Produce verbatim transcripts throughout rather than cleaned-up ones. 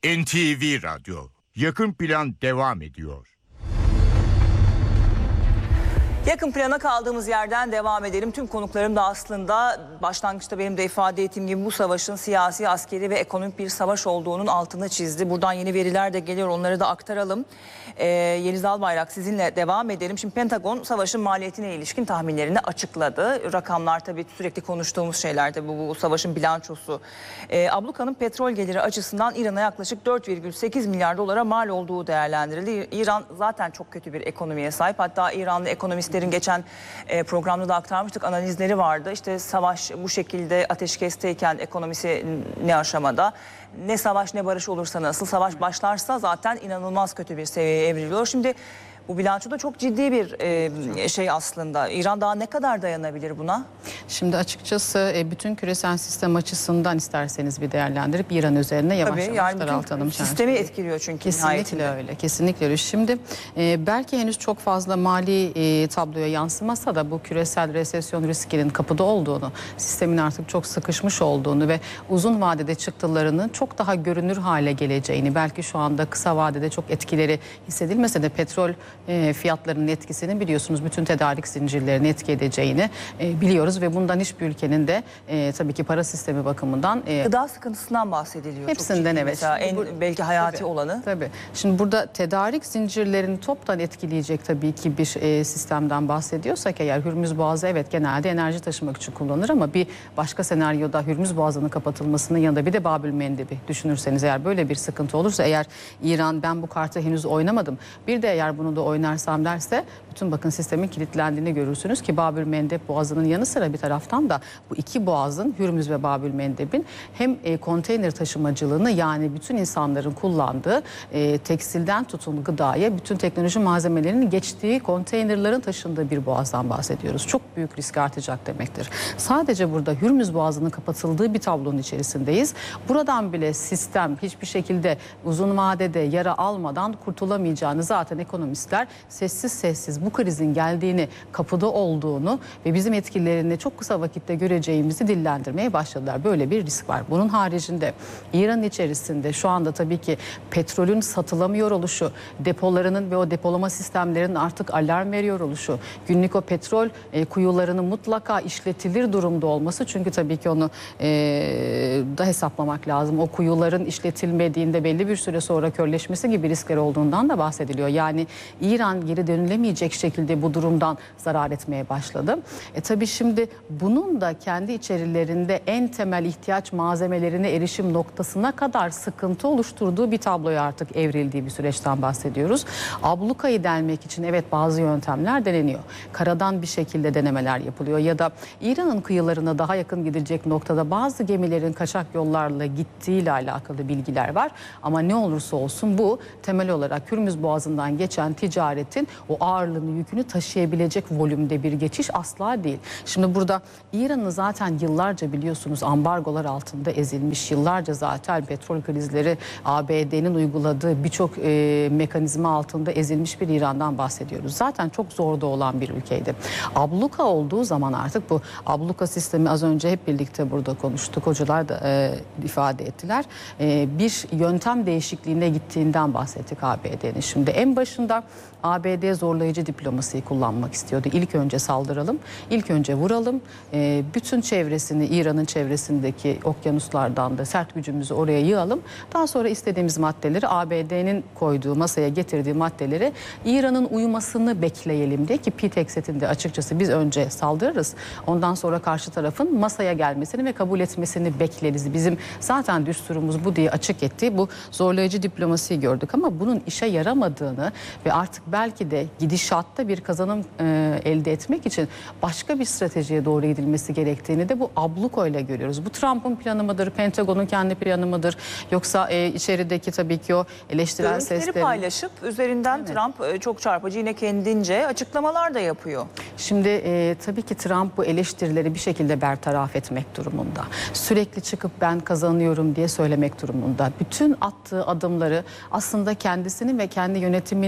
N T V Radyo Yakın Plan devam ediyor. Yakın plana kaldığımız yerden devam edelim. Tüm konuklarım da aslında başlangıçta benim de ifade ettiğim gibi bu savaşın siyasi, askeri ve ekonomik bir savaş olduğunun altını çizdi. Buradan yeni veriler de geliyor, onları da aktaralım. Ee, Yeliz Albayrak, sizinle devam edelim. Şimdi Pentagon savaşın maliyetine ilişkin tahminlerini açıkladı. Rakamlar tabii sürekli konuştuğumuz şeyler de bu, bu savaşın bilançosu. Ee, Abluka'nın petrol geliri açısından İran'a yaklaşık dört virgül sekiz milyar dolara mal olduğu değerlendirildi. İran zaten çok kötü bir ekonomiye sahip. Hatta İranlı ekonomist geçen programda da aktarmıştık, analizleri vardı. İşte savaş bu şekilde ateşkesteyken ekonomisi ne aşamada, ne savaş ne barış olursa, nasıl savaş başlarsa zaten inanılmaz kötü bir seviyeye evriliyor. Şimdi bu bilançoda çok ciddi bir e, şey aslında. İran daha ne kadar dayanabilir buna? Şimdi açıkçası e, bütün küresel sistem açısından isterseniz bir değerlendirip İran üzerine yavaş Tabii, yavaş yani daraltalım. Sistemi etkiliyor çünkü. Kesinlikle nihayetinde. öyle. Kesinlikle öyle. Şimdi e, belki henüz çok fazla mali e, tabloya yansımasa da bu küresel resesyon riskinin kapıda olduğunu, sistemin artık çok sıkışmış olduğunu ve uzun vadede çıktılarının çok daha görünür hale geleceğini, belki şu anda kısa vadede çok etkileri hissedilmese de petrol E, fiyatlarının etkisini biliyorsunuz, bütün tedarik zincirlerini etki edeceğini e, biliyoruz ve bundan hiçbir ülkenin de e, tabii ki para sistemi bakımından e, gıda sıkıntısından bahsediliyor. Hepsinden, evet. Mesela en bu, belki hayati tabii, olanı. Tabii. Şimdi burada tedarik zincirlerini toptan etkileyecek tabii ki bir e, sistemden bahsediyorsak eğer, Hürmüz Boğazı evet genelde enerji taşımak için kullanılır ama bir başka senaryoda Hürmüz Boğazı'nın kapatılmasının yanında bir de Babül Mendeb'i düşünürseniz, eğer böyle bir sıkıntı olursa, eğer İran ben bu kartı henüz oynamadım, bir de eğer bunu da oynarsam derse, bütün bakın sistemin kilitlendiğini görürsünüz ki Babül Mendeb Boğazı'nın yanı sıra bir taraftan da bu iki boğazın, Hürmüz ve Babül Mendeb'in hem e, konteyner taşımacılığını, yani bütün insanların kullandığı e, tekstilden tutun gıdaya, bütün teknoloji malzemelerinin geçtiği konteynerların taşındığı bir boğazdan bahsediyoruz. Çok büyük risk artacak demektir. Sadece burada Hürmüz Boğazı'nın kapatıldığı bir tablonun içerisindeyiz. Buradan bile sistem hiçbir şekilde uzun vadede yara almadan kurtulamayacağını zaten ekonomistler sessiz sessiz bu krizin geldiğini, kapıda olduğunu ve bizim etkilerini çok kısa vakitte göreceğimizi dillendirmeye başladılar. Böyle bir risk var. Bunun haricinde İran içerisinde şu anda tabii ki petrolün satılamıyor oluşu, depolarının ve o depolama sistemlerinin artık alarm veriyor oluşu, günlük o petrol e, kuyularının mutlaka işletilir durumda olması, çünkü tabii ki onu e, da hesaplamak lazım. O kuyuların işletilmediğinde belli bir süre sonra körleşmesi gibi riskler olduğundan da bahsediliyor. Yani İran geri dönülemeyecek şekilde bu durumdan zarar etmeye başladı. E tabii şimdi bunun da kendi içerilerinde en temel ihtiyaç malzemelerine erişim noktasına kadar sıkıntı oluşturduğu bir tabloya artık evrildiği bir süreçten bahsediyoruz. Ablukayı delmek için evet bazı yöntemler deneniyor. Karadan bir şekilde denemeler yapılıyor ya da İran'ın kıyılarına daha yakın gidilecek noktada bazı gemilerin kaçak yollarla gittiğiyle alakalı bilgiler var. Ama ne olursa olsun bu temel olarak Hürmüz Boğazı'ndan geçen ticaretin o ağırlığını, yükünü taşıyabilecek volümde bir geçiş asla değil. Şimdi burada İran'ın zaten yıllarca biliyorsunuz ambargolar altında ezilmiş, yıllarca zaten petrol krizleri, A B D'nin uyguladığı birçok e, mekanizma altında ezilmiş bir İran'dan bahsediyoruz. Zaten çok zorda olan bir ülkeydi. Abluka olduğu zaman artık bu abluka sistemi, az önce hep birlikte burada konuştuk, hocalar da e, ifade ettiler. E, bir yöntem değişikliğine gittiğinden bahsettik A B D'nin. Şimdi en başında A B D zorlayıcı diplomasıyı kullanmak istiyordu. İlk önce saldıralım, ilk önce vuralım. E, bütün çevresini, İran'ın çevresindeki okyanuslardan da sert gücümüzü oraya yığalım. Daha sonra istediğimiz maddeleri, A B D'nin koyduğu, masaya getirdiği maddeleri İran'ın uyumasını bekleyelim diye, ki P-Tek setinde açıkçası biz önce saldırırız. Ondan sonra karşı tarafın masaya gelmesini ve kabul etmesini bekleriz. Bizim zaten düsturumuz bu diye açık ettiği bu zorlayıcı diplomasıyı gördük ama bunun işe yaramadığını ve artık belki de gidişatta bir kazanım e, elde etmek için başka bir stratejiye doğru gidilmesi gerektiğini de bu abluko ile görüyoruz. Bu Trump'ın planı mıdır, Pentagon'un kendi planı mıdır, yoksa e, içerideki tabii ki o eleştirel görüntüleri sesleri paylaşıp üzerinden evet. Trump e, çok çarpıcı, yine kendince açıklamalar da yapıyor. Şimdi e, tabii ki Trump bu eleştirileri bir şekilde bertaraf etmek durumunda. Sürekli çıkıp ben kazanıyorum diye söylemek durumunda. Bütün attığı adımları aslında kendisinin ve kendi yönetiminin başı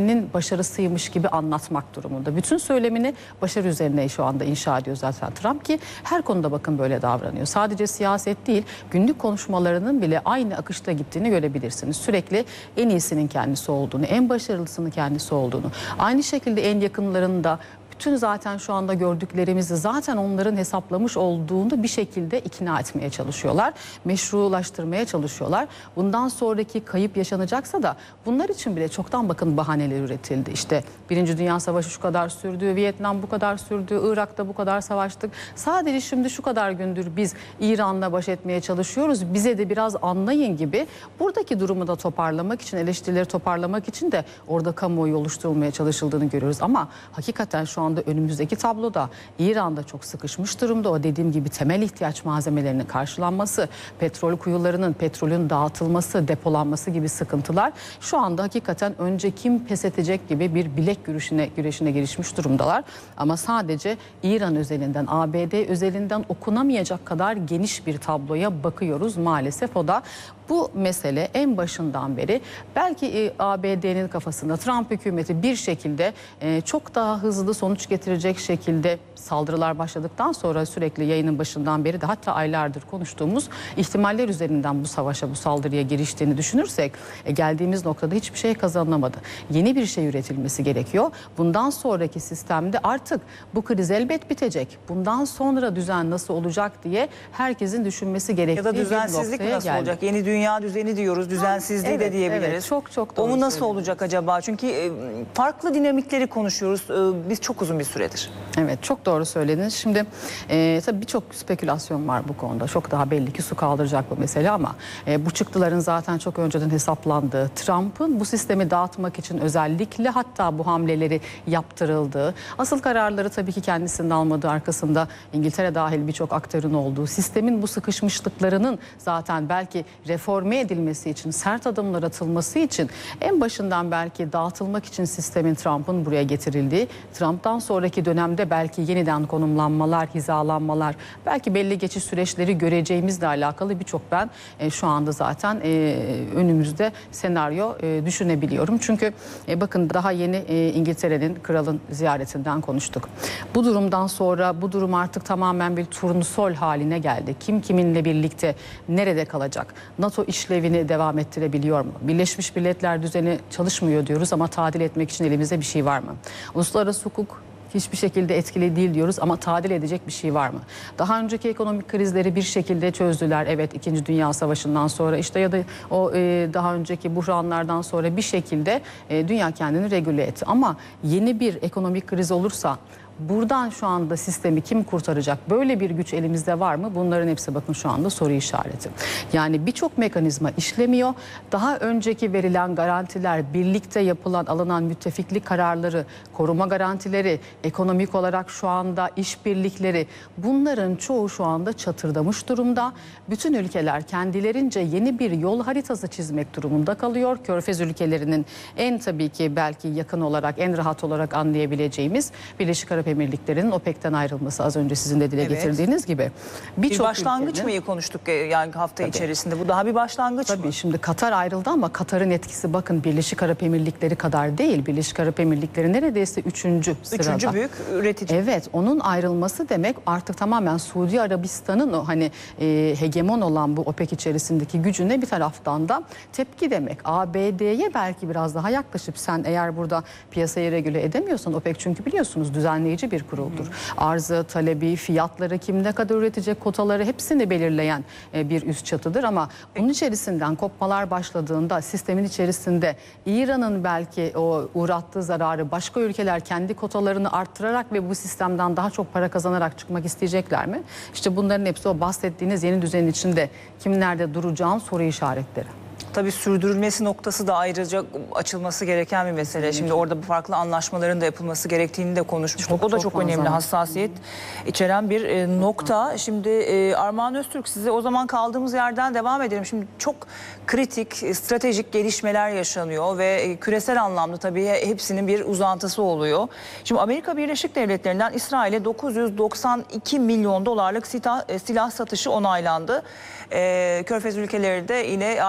başarısıymış gibi anlatmak durumunda. Bütün söylemini başarı üzerine şu anda inşa ediyor zaten Trump ki her konuda bakın böyle davranıyor. Sadece siyaset değil, günlük konuşmalarının bile aynı akışta gittiğini görebilirsiniz. Sürekli en iyisinin kendisi olduğunu, en başarılısının kendisi olduğunu, aynı şekilde en yakınlarını da bütün zaten şu anda gördüklerimizi zaten onların hesaplamış olduğunu bir şekilde ikna etmeye çalışıyorlar. Meşrulaştırmaya çalışıyorlar. Bundan sonraki kayıp yaşanacaksa da bunlar için bile çoktan bakın bahaneler üretildi. İşte Birinci Dünya Savaşı şu kadar sürdü, Vietnam bu kadar sürdü, Irak'ta bu kadar savaştık. Sadece şimdi şu kadar gündür biz İran'la baş etmeye çalışıyoruz. Bize de biraz anlayın gibi buradaki durumu da toparlamak için, eleştirileri toparlamak için de orada kamuoyu oluşturulmaya çalışıldığını görüyoruz. Ama hakikaten şu an anda önümüzdeki tabloda İran'da çok sıkışmış durumda. O dediğim gibi temel ihtiyaç malzemelerinin karşılanması, petrol kuyularının, petrolün dağıtılması, depolanması gibi sıkıntılar şu anda hakikaten önce kim pes edecek gibi bir bilek güreşine, güreşine girişmiş durumdalar. Ama sadece İran özelinden, A B D özelinden okunamayacak kadar geniş bir tabloya bakıyoruz maalesef. O da bu mesele en başından beri belki A B D'nin kafasında Trump hükümeti bir şekilde çok daha hızlı sonuç getirecek şekilde saldırılar başladıktan sonra sürekli yayının başından beri de hatta aylardır konuştuğumuz ihtimaller üzerinden bu savaşa, bu saldırıya giriştiğini düşünürsek e, geldiğimiz noktada hiçbir şey kazanılamadı. Yeni bir şey üretilmesi gerekiyor. Bundan sonraki sistemde artık bu kriz elbet bitecek. Bundan sonra düzen nasıl olacak diye herkesin düşünmesi gerektiği ya da düzensizlik nasıl geldi. olacak? Yeni dünya düzeni diyoruz, düzensizliği evet, de diyebiliriz. Evet, çok çok doğru O mu nasıl söylediniz. olacak acaba? Çünkü e, farklı dinamikleri konuşuyoruz e, biz çok uzun bir süredir. Evet, çok doğru söylediniz. Şimdi e, tabii birçok spekülasyon var bu konuda. Çok daha belli ki su kaldıracak bu mesele ama e, bu çıktıların zaten çok önceden hesaplandığı, Trump'ın bu sistemi dağıtmak için özellikle hatta bu hamleleri yaptırıldığı, asıl kararları tabii ki kendisinin almadığı, arkasında İngiltere dahil birçok aktörün olduğu, sistemin bu sıkışmışlıklarının zaten belki reforme edilmesi için, sert adımlar atılması için en başından belki dağıtılmak için sistemin Trump'ın buraya getirildiği, Trump'tan sonraki dönemde belki yeniden konumlanmalar, hizalanmalar, belki belli geçiş süreçleri göreceğimizle alakalı birçok ben e, şu anda zaten e, önümüzde senaryo e, düşünebiliyorum. Çünkü e, bakın daha yeni e, İngiltere'nin kralın ziyaretinden konuştuk. Bu durumdan sonra bu durum artık tamamen bir turnusol haline geldi. Kim kiminle birlikte nerede kalacak? NATO işlevini devam ettirebiliyor mu? Birleşmiş Milletler düzeni çalışmıyor diyoruz ama tadil etmek için elimizde bir şey var mı? Uluslararası hukuk hiçbir şekilde etkili değil diyoruz ama tadil edecek bir şey var mı? Daha önceki ekonomik krizleri bir şekilde çözdüler. Evet, İkinci Dünya Savaşı'ndan sonra işte ya da o e, daha önceki buhranlardan sonra bir şekilde e, dünya kendini regüle etti. Ama yeni bir ekonomik kriz olursa buradan şu anda sistemi kim kurtaracak? Böyle bir güç elimizde var mı? Bunların hepsi bakın şu anda soru işareti. Yani birçok mekanizma işlemiyor. Daha önceki verilen garantiler, birlikte yapılan, alınan müttefiklik kararları, koruma garantileri, ekonomik olarak şu anda işbirlikleri, bunların çoğu şu anda çatırdamış durumda. Bütün ülkeler kendilerince yeni bir yol haritası çizmek durumunda kalıyor. Körfez ülkelerinin en tabii ki belki yakın olarak, en rahat olarak anlayabileceğimiz Birleşik Arap Emirlikleri'nin OPEC'ten ayrılması, az önce sizin de dile Evet. getirdiğiniz gibi. Bir, Bir başlangıç ülkenin, mıyı konuştuk yani hafta Tabii. içerisinde? Bu daha bir başlangıç Tabii mı? şimdi Katar ayrıldı ama Katar'ın etkisi bakın Birleşik Arap Emirlikleri kadar değil. Birleşik Arap Emirlikleri neredeyse üçüncü sırada. Üçüncü büyük üretici. Evet, onun ayrılması demek artık tamamen Suudi Arabistan'ın o hani e, hegemon olan bu OPEC içerisindeki gücüne bir taraftan da tepki demek. A B D'ye belki biraz daha yaklaşıp sen eğer burada piyasayı regüle edemiyorsan, OPEC çünkü biliyorsunuz düzenleyici bir kuruldur. Hı. Arzı, talebi, fiyatları, kim ne kadar üretecek, kotaları hepsini belirleyen e, bir üst çatıdır ama bunun içerisinden kopmalar başladığında sistemin içerisinde İran'ın belki o uğrattığı zararı başka ülkeler kendi kotalarını arttırarak ve bu sistemden daha çok para kazanarak çıkmak isteyecekler mi? İşte bunların hepsi o bahsettiğiniz yeni düzenin içinde kim nerede duracağın soru işaretleri. Tabii sürdürülmesi noktası da ayrıca açılması gereken bir mesele. Evet. Şimdi orada bu farklı anlaşmaların da yapılması gerektiğini de konuşmuştuk. Çok, o da çok, çok önemli, fazla. hassasiyet içeren bir e, nokta. Şimdi e, Armağan Öztürk, size o zaman kaldığımız yerden devam edelim. Şimdi çok kritik, stratejik gelişmeler yaşanıyor ve e, küresel anlamda tabii hepsinin bir uzantısı oluyor. Şimdi Amerika Birleşik Devletleri'nden İsrail'e dokuz yüz doksan iki milyon dolarlık silah, silah satışı onaylandı. E, Körfez ülkeleri de yine aynı şekilde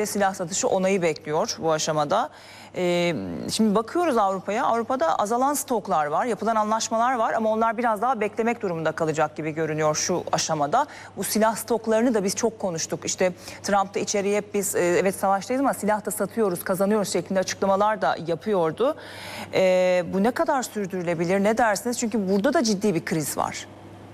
de silah satışı onayı bekliyor bu aşamada. Ee, şimdi bakıyoruz Avrupa'ya. Avrupa'da azalan stoklar var, yapılan anlaşmalar var ama onlar biraz daha beklemek durumunda kalacak gibi görünüyor şu aşamada. Bu silah stoklarını da biz çok konuştuk. İşte Trump da içeriye hep biz e, evet savaştayız ama silah da satıyoruz, kazanıyoruz şeklinde açıklamalar da yapıyordu. Ee, bu ne kadar sürdürülebilir, ne dersiniz? Çünkü burada da ciddi bir kriz var.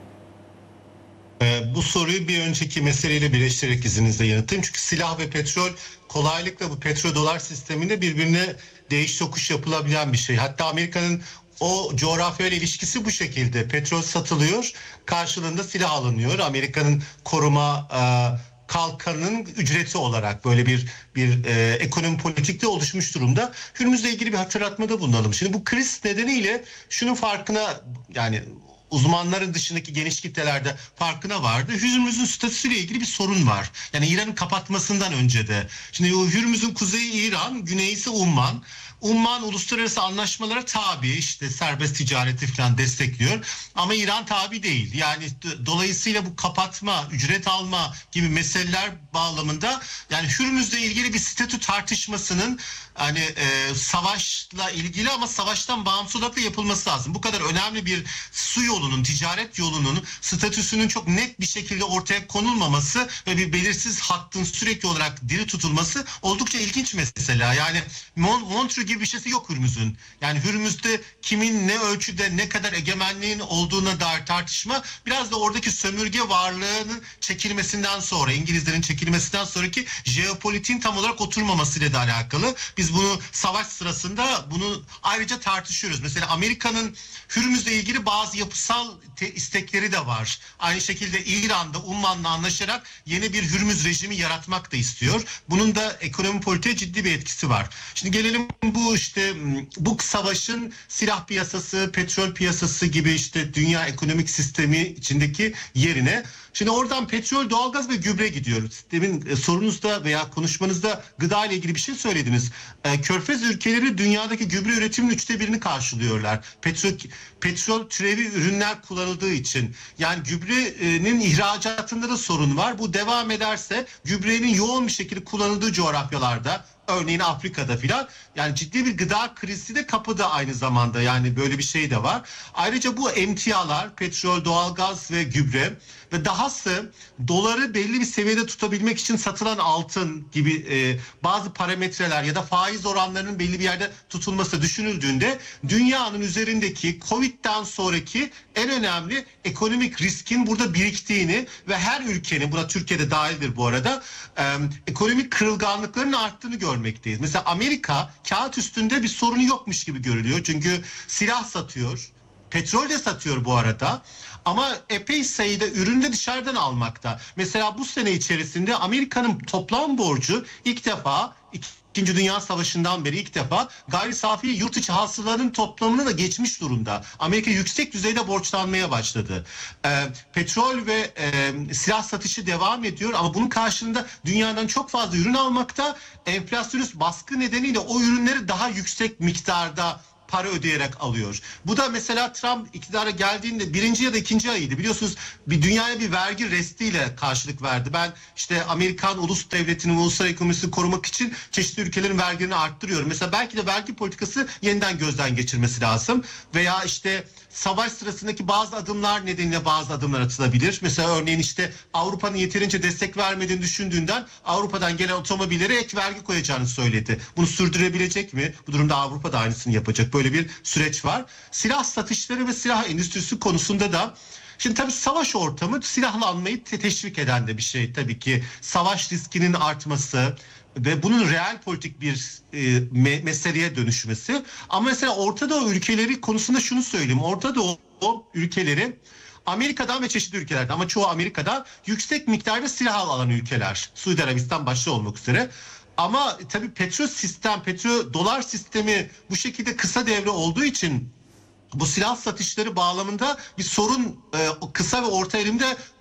Bu soruyu bir önceki meseleyle birleştirerek izninizle yanıtlayayım. Çünkü silah ve petrol kolaylıkla bu petro dolar sisteminde birbirine değiş tokuş yapılabilen bir şey. Hatta Amerika'nın o coğrafyayla ilişkisi bu şekilde. Petrol satılıyor, karşılığında silah alınıyor. Amerika'nın koruma e, kalkanının ücreti olarak böyle bir bir e, ekonomi politikte oluşmuş durumda. Hürmüz'le ilgili bir hatırlatmada bulunalım. Şimdi bu kriz nedeniyle şunun farkına, yani uzmanların dışındaki geniş kitlelerde farkına vardı. Hürmüz'ün statüsüyle ilgili bir sorun var. Yani İran'ın kapatmasından önce de. Şimdi o Hürmüz'ün kuzeyi İran, güneyi ise Umman. Umman uluslararası anlaşmalara tabi, işte serbest ticareti falan destekliyor ama İran tabi değil. Yani dolayısıyla bu kapatma, ücret alma gibi meseleler bağlamında yani Hürmüz'le ilgili bir statü tartışmasının hani e, savaşla ilgili ama savaştan bağımsız olarak da yapılması lazım. Bu kadar önemli bir su yolunun, ticaret yolunun statüsünün çok net bir şekilde ortaya konulmaması ve bir belirsiz hattın sürekli olarak diri tutulması oldukça ilginç mesela. Yani Montreux gibi bir şeysi yok Hürmüz'ün. Yani Hürmüz'de kimin ne ölçüde ne kadar egemenliğin olduğuna dair tartışma biraz da oradaki sömürge varlığının çekilmesinden sonra, İngilizlerin çekilmesinden sonraki jeopolitiğin tam olarak oturmamasıyla da alakalı. Biz bunu savaş sırasında bunu ayrıca tartışıyoruz. Mesela Amerika'nın Hürmüz'le ilgili bazı yapısal istekleri de var. Aynı şekilde İran'da Umman'la anlaşarak yeni bir Hürmüz rejimi yaratmak da istiyor. Bunun da ekonomi politiğe ciddi bir etkisi var. Şimdi gelelim bu işte bu savaşın silah piyasası, petrol piyasası gibi işte dünya ekonomik sistemi içindeki yerine. Şimdi oradan petrol, doğalgaz ve gübre gidiyoruz. Demin sorunuzda veya konuşmanızda gıda ile ilgili bir şey söylediniz. Körfez ülkeleri dünyadaki gübre üretiminin üçte birini karşılıyorlar. Petrol, petrol türevi ürünler kullanıldığı için. Yani gübrenin ihracatında da sorun var. Bu devam ederse gübrenin yoğun bir şekilde kullanıldığı coğrafyalarda, örneğin Afrika'da filan, yani ciddi bir gıda krizi de kapıda aynı zamanda, yani böyle bir şey de var. Ayrıca bu emtialar, petrol, doğalgaz ve gübre ve dahası doları belli bir seviyede tutabilmek için satılan altın gibi e, bazı parametreler ya da faiz oranlarının belli bir yerde tutulması düşünüldüğünde dünyanın üzerindeki Covid'den sonraki en önemli ekonomik riskin burada biriktiğini ve her ülkenin, buna Türkiye'de dahildir bu arada, e, ekonomik kırılganlıkların arttığını görmekteyiz. Mesela Amerika kağıt üstünde bir sorunu yokmuş gibi görülüyor. Çünkü silah satıyor, petrol de satıyor bu arada. Ama epey sayıda ürünü de dışarıdan almakta. Mesela bu sene içerisinde Amerika'nın toplam borcu ilk defa İkinci Dünya Savaşı'ndan beri ilk defa gayri safi yurt içi hasılanın toplamını da geçmiş durumda. Amerika yüksek düzeyde borçlanmaya başladı. Ee, petrol ve e, silah satışı devam ediyor ama bunun karşılığında dünyadan çok fazla ürün almakta. Enflasyonist baskı nedeniyle o ürünleri daha yüksek miktarda para ödeyerek alıyor. Bu da mesela Trump iktidara geldiğinde birinci ya da ikinci ayıydı. Biliyorsunuz bir dünyaya bir vergi restiyle karşılık verdi. Ben işte Amerikan ulus devletinin, uluslararası ekonomisini korumak için çeşitli ülkelerin vergilerini arttırıyorum. Mesela belki de vergi politikası yeniden gözden geçirmesi lazım. Veya işte savaş sırasındaki bazı adımlar nedeniyle bazı adımlar atılabilir. Mesela örneğin işte Avrupa'nın yeterince destek vermediğini düşündüğünden Avrupa'dan gelen otomobillere ek vergi koyacağını söyledi. Bunu sürdürebilecek mi? Bu durumda Avrupa da aynısını yapacak. Böyle bir süreç var. Silah satışları ve silah endüstrisi konusunda da şimdi tabii savaş ortamı silahlanmayı te- teşvik eden de bir şey tabii ki. Savaş riskinin artması ve bunun real politik bir e, me- meseleye dönüşmesi. Ama mesela Orta Doğu ülkeleri konusunda şunu söyleyeyim. Orta Doğu ülkeleri Amerika'dan ve çeşitli ülkelerden ama çoğu Amerika'dan yüksek miktarda silah alan ülkeler. Suudi Arabistan başta olmak üzere. Ama tabii petrol sistem, petrol dolar sistemi bu şekilde kısa devre olduğu için bu silah satışları bağlamında bir sorun e, kısa ve orta elimde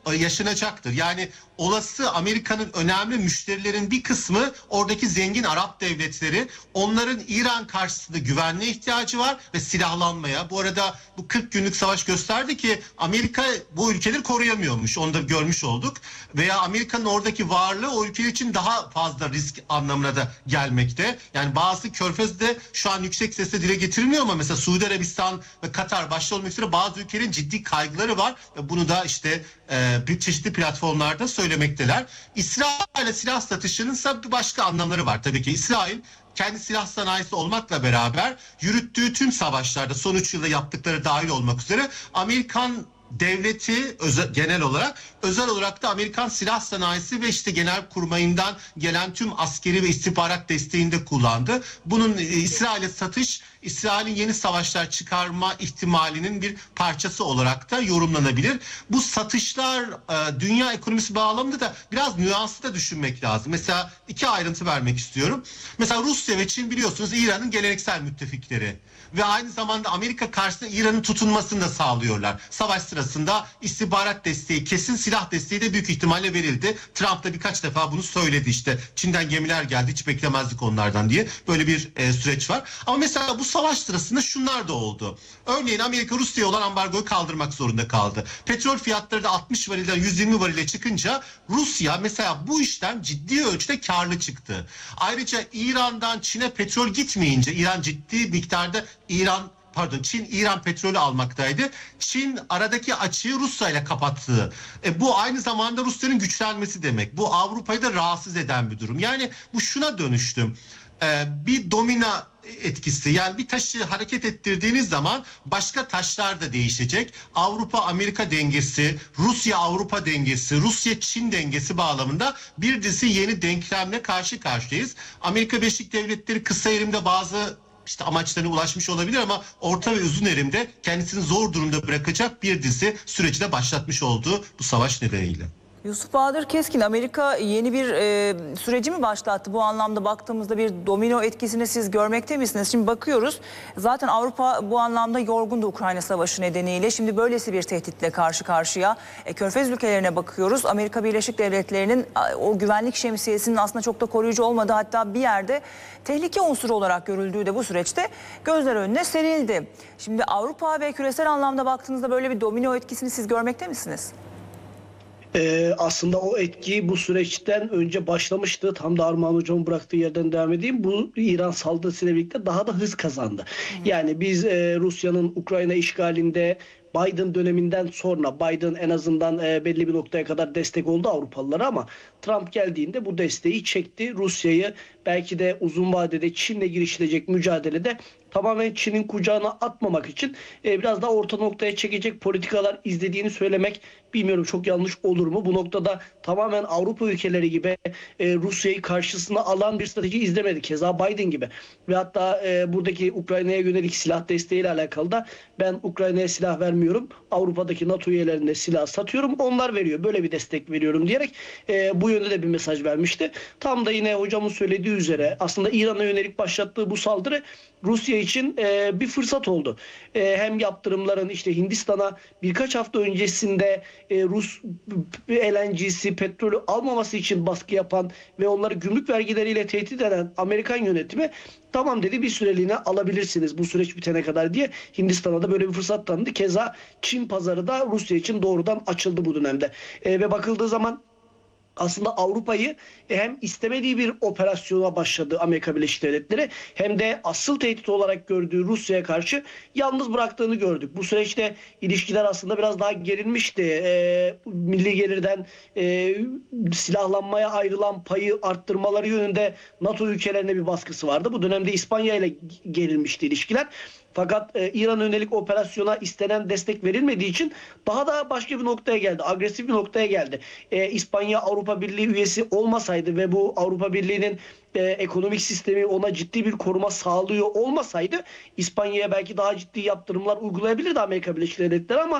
yaşanacaktır. Yani olası Amerika'nın önemli müşterilerin bir kısmı oradaki zengin Arap devletleri. Onların İran karşısında güvenliğe ihtiyacı var ve silahlanmaya. Bu arada bu kırk günlük savaş gösterdi ki Amerika bu ülkeleri koruyamıyormuş. Onu da görmüş olduk. Veya Amerika'nın oradaki varlığı o ülkeler için daha fazla risk anlamına da gelmekte. Yani bazı Körfez'de şu an yüksek sesle dile getirilmiyor ama mesela Suudi Arabistan ve Katar başta olmak üzere bazı ülkelerin ciddi kaygıları var. Ve bunu da işte e, bir çeşitli platformlarda söylemekteler. İsrail'e silah satışının ise başka anlamları var tabii ki. İsrail kendi silah sanayisi olmakla beraber yürüttüğü tüm savaşlarda son üç yılda yaptıkları dahil olmak üzere Amerikan devleti özel, genel olarak özel olarak da Amerikan silah sanayisi ve işte Genelkurmay'ından gelen tüm askeri ve istihbarat desteğini de kullandı. Bunun e, İsrail'e satış, İsrail'in yeni savaşlar çıkarma ihtimalinin bir parçası olarak da yorumlanabilir. Bu satışlar e, dünya ekonomisi bağlamında da biraz nüanslı da düşünmek lazım. Mesela iki ayrıntı vermek istiyorum. Mesela Rusya ve Çin biliyorsunuz İran'ın geleneksel müttefikleri. Ve aynı zamanda Amerika karşısında İran'ın tutunmasını da sağlıyorlar. Savaş sırasında istihbarat desteği, kesin silah desteği de büyük ihtimalle verildi. Trump da birkaç defa bunu söyledi işte. Çin'den gemiler geldi, hiç beklemezdik onlardan diye. Böyle bir e, süreç var. Ama mesela bu savaş sırasında şunlar da oldu. Örneğin Amerika Rusya'ya olan ambargoyu kaldırmak zorunda kaldı. Petrol fiyatları da altmış varilden yüz yirmi varile çıkınca Rusya mesela bu işten ciddi ölçüde karlı çıktı. Ayrıca İran'dan Çin'e petrol gitmeyince İran ciddi miktarda İran pardon Çin İran petrolü almaktaydı. Çin aradaki açığı Rusya ile kapattı. E, bu aynı zamanda Rusya'nın güçlenmesi demek. Bu Avrupa'yı da rahatsız eden bir durum. Yani bu şuna dönüştü. E, bir domina etkisi, yani bir taşı hareket ettirdiğiniz zaman başka taşlar da değişecek. Avrupa-Amerika dengesi, Rusya-Avrupa dengesi, Rusya-Çin dengesi bağlamında bir dizi yeni denklemle karşı karşıyayız. Amerika Birleşik Devletleri kısa erimde bazı işte amaçlarına ulaşmış olabilir ama orta ve uzun erimde kendisini zor durumda bırakacak bir dizi süreci de başlatmış olduğu bu savaş nedeniyle. Yusuf Bahadır Keskin, Amerika yeni bir e, süreci mi başlattı? Bu anlamda baktığımızda bir domino etkisini siz görmekte misiniz? Şimdi bakıyoruz, zaten Avrupa bu anlamda yorgundu Ukrayna Savaşı nedeniyle. Şimdi böylesi bir tehditle karşı karşıya. E, Körfez ülkelerine bakıyoruz. Amerika Birleşik Devletleri'nin o güvenlik şemsiyesinin aslında çok da koruyucu olmadığı, hatta bir yerde tehlike unsuru olarak görüldüğü de bu süreçte gözler önüne serildi. Şimdi Avrupa ve küresel anlamda baktığınızda böyle bir domino etkisini siz görmekte misiniz? Ee, aslında o etki bu süreçten önce başlamıştı. Tam da Armağan Hocam'ın bıraktığı yerden devam edeyim. Bu İran saldırısıyla birlikte daha da hız kazandı. Hmm. Yani biz e, Rusya'nın Ukrayna işgalinde Biden döneminden sonra Biden en azından e, belli bir noktaya kadar destek oldu Avrupalılara ama Trump geldiğinde bu desteği çekti. Rusya'yı belki de uzun vadede Çin'le girişilecek mücadelede tamamen Çin'in kucağına atmamak için e, biraz daha orta noktaya çekecek politikalar izlediğini söylemek bilmiyorum çok yanlış olur mu? Bu noktada tamamen Avrupa ülkeleri gibi e, Rusya'yı karşısına alan bir strateji izlemedi. Keza Biden gibi. Ve hatta e, buradaki Ukrayna'ya yönelik silah desteğiyle alakalı da ben Ukrayna'ya silah vermiyorum. Avrupa'daki NATO üyelerine silah satıyorum. Onlar veriyor. Böyle bir destek veriyorum diyerek e, bu yönde de bir mesaj vermişti. Tam da yine hocamın söylediği üzere aslında İran'a yönelik başlattığı bu saldırı Rusya için e, bir fırsat oldu. E, hem yaptırımların işte Hindistan'a birkaç hafta öncesinde e, Rus L N G'si petrolü almaması için baskı yapan ve onları gümrük vergileriyle tehdit eden Amerikan yönetimi tamam dedi, bir süreliğine alabilirsiniz bu süreç bitene kadar diye Hindistan'a da böyle bir fırsat tanıdı. Keza Çin pazarı da Rusya için doğrudan açıldı bu dönemde. E, ve bakıldığı zaman aslında Avrupa'yı hem istemediği bir operasyona başladı Amerika Birleşik Devletleri hem de asıl tehdit olarak gördüğü Rusya'ya karşı yalnız bıraktığını gördük. Bu süreçte ilişkiler aslında biraz daha gerilmişti. E, milli gelirden e, silahlanmaya ayrılan payı arttırmaları yönünde NATO ülkelerine bir baskısı vardı. Bu dönemde İspanya ile gerilmişti ilişkiler. Fakat e, İran'a yönelik operasyona istenen destek verilmediği için daha da başka bir noktaya geldi. Agresif bir noktaya geldi. E, İspanya Avrupa Birliği üyesi olmasaydı ve bu Avrupa Birliği'nin e, ekonomik sistemi ona ciddi bir koruma sağlıyor olmasaydı İspanya'ya belki daha ciddi yaptırımlar uygulayabilirdi Amerika Birleşik Devletleri ama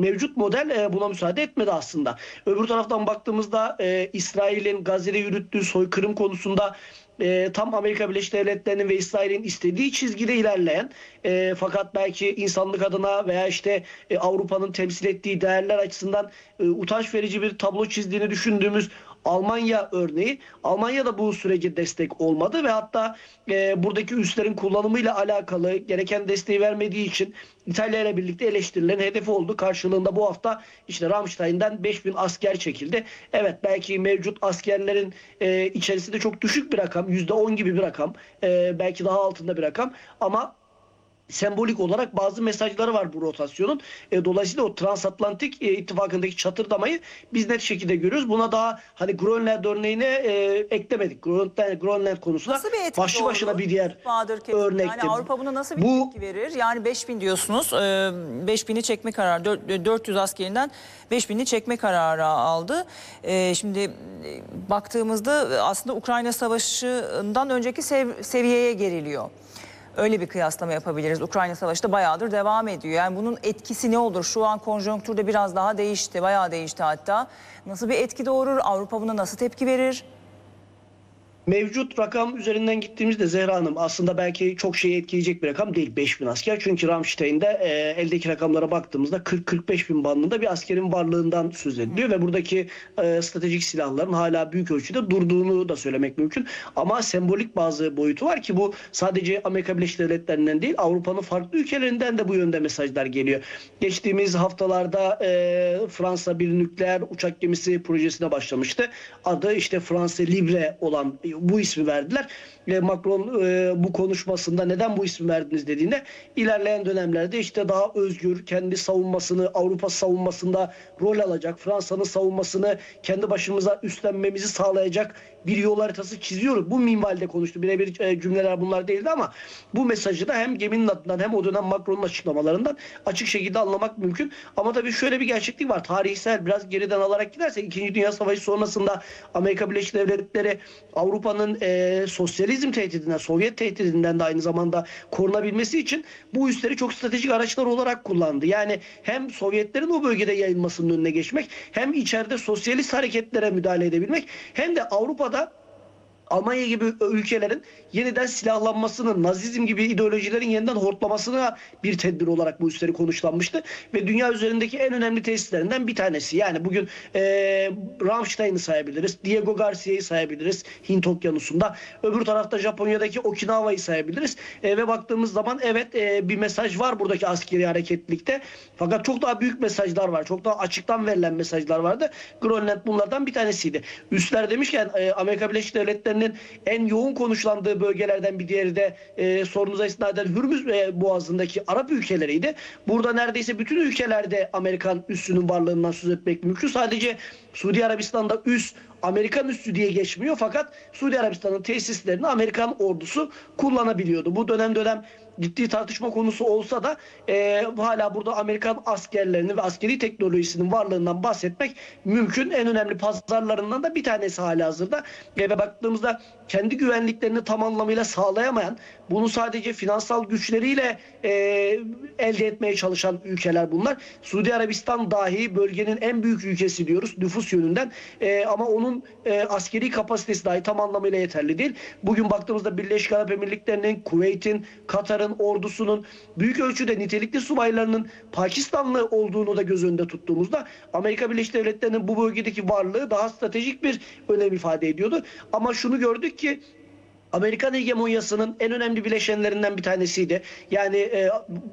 mevcut model e, buna müsaade etmedi aslında. Öbür taraftan baktığımızda e, İsrail'in Gazze'de yürüttüğü soykırım konusunda E, tam Amerika Birleşik Devletleri'nin ve İsrail'in istediği çizgide ilerleyen e, fakat belki insanlık adına veya işte e, Avrupa'nın temsil ettiği değerler açısından e, utanç verici bir tablo çizdiğini düşündüğümüz Almanya örneği. Almanya da bu sürece destek olmadı ve hatta e, buradaki üslerin kullanımıyla alakalı gereken desteği vermediği için İtalya ile birlikte eleştirilerin hedefi oldu. Karşılığında bu hafta işte Ramstein'den beş bin asker çekildi. Evet, belki mevcut askerlerin e, içerisinde çok düşük bir rakam, yüzde on gibi bir rakam, e, belki daha altında bir rakam ama sembolik olarak bazı mesajları var bu rotasyonun. E, dolayısıyla o transatlantik e, ittifakındaki çatırdamayı biz net şekilde görüyoruz. Buna daha hani Grönland örneğine e, eklemedik. Grönland, Grönland konusuna Nasıl bir etki başlı doğru? başına bir diğer Bahadır Kesin. örnekti. Yani Avrupa buna nasıl bir Bu- tepki verir? Yani beş bin diyorsunuz. beş bini çekme kararı. dört yüz askerinden beş bini çekme kararı aldı. E, Şimdi e, baktığımızda aslında Ukrayna Savaşı'ndan önceki sev- seviyeye geriliyor. Öyle bir kıyaslama yapabiliriz. Ukrayna Savaşı da bayağıdır devam ediyor. Yani bunun etkisi ne olur? Şu an konjonktürde biraz daha değişti. Bayağı değişti hatta. Nasıl bir etki doğurur? Avrupa buna nasıl tepki verir? Mevcut rakam üzerinden gittiğimizde Zehra Hanım aslında belki çok şeyi etkileyecek bir rakam değil, beş bin asker. Çünkü Ramstein'de e, eldeki rakamlara baktığımızda kırk kırk beş bin bandında bir askerin varlığından söz ediliyor ve buradaki e, stratejik silahların hala büyük ölçüde durduğunu da söylemek mümkün. Ama sembolik bazı boyutu var ki bu sadece Amerika Birleşik Devletleri'nden değil, Avrupa'nın farklı ülkelerinden de bu yönde mesajlar geliyor. Geçtiğimiz haftalarda e, Fransa bir nükleer uçak gemisi projesine başlamıştı. Adı işte Fransa Libre olan bu ismi verdiler. E, Macron e, bu konuşmasında neden bu ismi verdiniz dediğinde ilerleyen dönemlerde işte daha özgür, kendi savunmasını, Avrupa savunmasında rol alacak, Fransa'nın savunmasını kendi başımıza üstlenmemizi sağlayacak bir yol haritası çiziyoruz. Bu minvalde konuştu. Birebir e, cümleler bunlar değildi ama bu mesajı da hem geminin adından hem o dönem Macron'un açıklamalarından açık şekilde anlamak mümkün. Ama tabii şöyle bir gerçeklik var. Tarihsel biraz geriden alarak gidersek İkinci Dünya Savaşı sonrasında Amerika Birleşik Devletleri Avrupa'nın e, sosyalizm tehdidinden, Sovyet tehdidinden de aynı zamanda korunabilmesi için bu üsleri çok stratejik araçlar olarak kullandı. Yani hem Sovyetlerin o bölgede yayılmasının önüne geçmek, hem içeride sosyalist hareketlere müdahale edebilmek, hem de Avrupa'da Almanya gibi ülkelerin yeniden silahlanmasının, Nazizm gibi ideolojilerin yeniden hortlamasına bir tedbir olarak bu üsleri konuşlanmıştı. Ve dünya üzerindeki en önemli tesislerinden bir tanesi. Yani bugün e, Ramstein'i sayabiliriz, Diego Garcia'yı sayabiliriz Hint Okyanusu'nda. Öbür tarafta Japonya'daki Okinawa'yı sayabiliriz. E, ve baktığımız zaman evet e, bir mesaj var buradaki askeri hareketlilikte. Fakat çok daha büyük mesajlar var. Çok daha açıktan verilen mesajlar vardı. Grönland bunlardan bir tanesiydi. Üsler demişken e, Amerika Birleşik Devletleri'nin en yoğun konuşlandığı bölgelerden bir diğeri de e, sorunuza istinaden Hürmüz e, Boğazı'ndaki Arap ülkeleriydi. Burada neredeyse bütün ülkelerde Amerikan üssünün varlığından söz etmek mümkün. Sadece Suudi Arabistan'da üs Amerikan üssü diye geçmiyor fakat Suudi Arabistan'ın tesislerini Amerikan ordusu kullanabiliyordu. Bu dönem dönem ciddi tartışma konusu olsa da e, hala burada Amerikan askerlerinin ve askeri teknolojisinin varlığından bahsetmek mümkün. En önemli pazarlarından da bir tanesi halihazırda. E, ve baktığımızda kendi güvenliklerini tam anlamıyla sağlayamayan, bunu sadece finansal güçleriyle e, elde etmeye çalışan ülkeler bunlar. Suudi Arabistan dahi bölgenin en büyük ülkesi diyoruz nüfus yönünden e, ama onun e, askeri kapasitesi dahi tam anlamıyla yeterli değil. Bugün baktığımızda Birleşik Arap Emirlikleri'nin, Kuveyt'in, Katar'ın ordusunun büyük ölçüde nitelikli subaylarının Pakistanlı olduğunu da göz önünde tuttuğumuzda Amerika Birleşik Devletleri'nin bu bölgedeki varlığı daha stratejik bir önem ifade ediyordu. Ama şunu gördük ki Amerikan hegemonyasının en önemli bileşenlerinden bir tanesiydi. Yani e,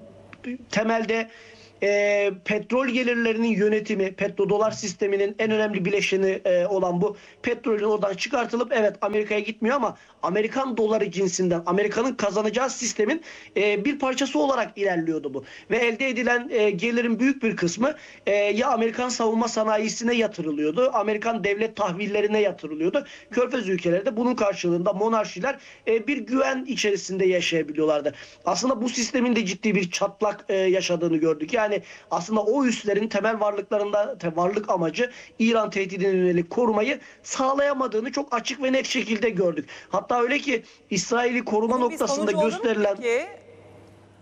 temelde E, petrol gelirlerinin yönetimi, petrodolar sisteminin en önemli bileşeni e, olan bu petrolün oradan çıkartılıp evet Amerika'ya gitmiyor ama Amerikan doları cinsinden Amerika'nın kazanacağı sistemin e, bir parçası olarak ilerliyordu bu. Ve elde edilen e, gelirin büyük bir kısmı e, ya Amerikan savunma sanayisine yatırılıyordu, Amerikan devlet tahvillerine yatırılıyordu. Körfez ülkeleri de bunun karşılığında monarşiler e, bir güven içerisinde yaşayabiliyorlardı. Aslında bu sistemin de ciddi bir çatlak e, yaşadığını gördük. Yani Yani aslında o üslerin temel varlıklarında varlık amacı İran tehdidine yönelik korumayı sağlayamadığını çok açık ve net şekilde gördük. Hatta öyle ki İsrail'i koruma Bunun bir noktasında sonucu oldu mu gösterilen peki?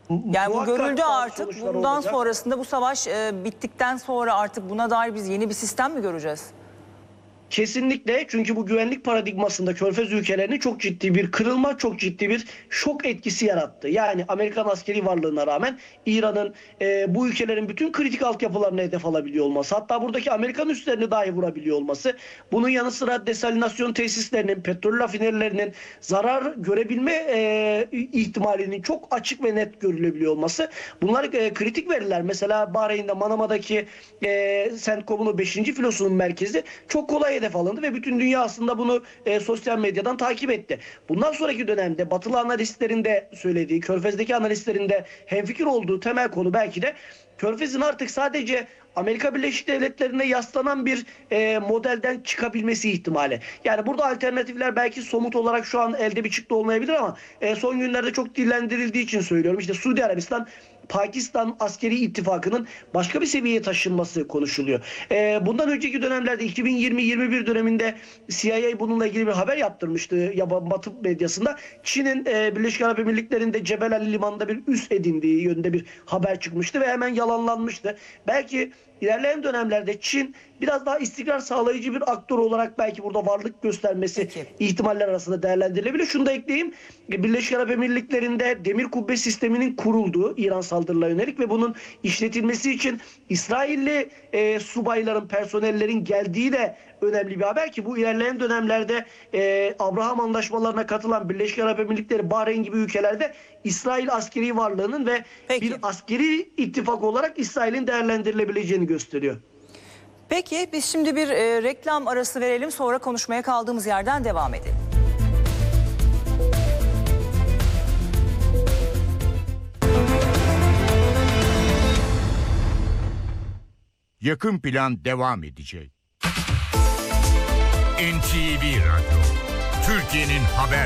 Yani bu Muhakkak görüldü bazı artık. sonuçlar Bundan olacak. sonrasında bu savaş e, bittikten sonra artık buna dair biz yeni bir sistem mi göreceğiz? Kesinlikle, çünkü bu güvenlik paradigmasında Körfez ülkelerinin çok ciddi bir kırılma, çok ciddi bir şok etkisi yarattı. Yani Amerikan askeri varlığına rağmen İran'ın e, bu ülkelerin bütün kritik altyapılarını hedef alabiliyor olması, hatta buradaki Amerikan üslerini dahi vurabiliyor olması, bunun yanı sıra desalinasyon tesislerinin, petrol rafinerilerinin zarar görebilme e, ihtimalinin çok açık ve net görülebiliyor olması, bunlar e, kritik veriler. Mesela Bahreyn'de Manama'daki e, CENTCOM'un beşinci filosunun merkezi çok kolay hedef alındı ve bütün dünya aslında bunu e, sosyal medyadan takip etti. Bundan sonraki dönemde batılı analistlerin de söylediği, Körfez'deki analistlerin de hemfikir olduğu temel konu belki de Körfez'in artık sadece Amerika Birleşik Devletleri'ne yaslanan bir e, modelden çıkabilmesi ihtimali. Yani burada alternatifler belki somut olarak şu an elde bir çıktı olmayabilir ama e, son günlerde çok dillendirildiği için söylüyorum. İşte Suudi Arabistan, Pakistan askeri ittifakının başka bir seviyeye taşınması konuşuluyor. Ee, bundan önceki dönemlerde iki bin yirmi yirmi bir döneminde C I A bununla ilgili bir haber yaptırmıştı yabancı Batı medyasında. Çin'in e, Birleşik Arap Emirlikleri'nde Cebel Ali Limanı'nda bir üs edindiği yönünde bir haber çıkmıştı ve hemen yalanlanmıştı. Belki ilerleyen dönemlerde Çin biraz daha istikrar sağlayıcı bir aktör olarak belki burada varlık göstermesi Peki. ihtimaller arasında değerlendirilebilir. Şunu da ekleyeyim. Birleşik Arap Emirlikleri'nde demir kubbe sisteminin kurulduğu İran saldırılarına yönelik ve bunun işletilmesi için İsrailli e, subayların, personellerin geldiği de önemli bir haber ki bu ilerleyen dönemlerde e, Abraham anlaşmalarına katılan Birleşik Arap Emirlikleri, Bahreyn gibi ülkelerde İsrail askeri varlığının ve Peki. bir askeri ittifak olarak İsrail'in değerlendirilebileceğini gösteriyor. Peki biz şimdi bir e, reklam arası verelim, sonra konuşmaya kaldığımız yerden devam edelim. Yakın plan devam edecek. N T V Radyo, Türkiye'nin haber